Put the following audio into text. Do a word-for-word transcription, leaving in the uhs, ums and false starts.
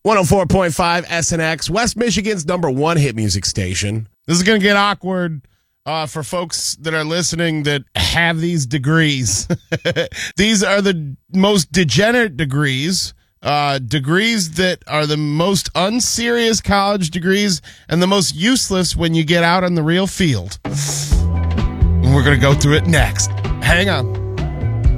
one oh four point five S N X, West Michigan's number one hit music station. This is going to get awkward uh, for folks that are listening that have these degrees. These are the most degenerate degrees, uh, degrees that are the most unserious college degrees and the most useless when you get out on the real field. And we're going to go through it next. Hang on.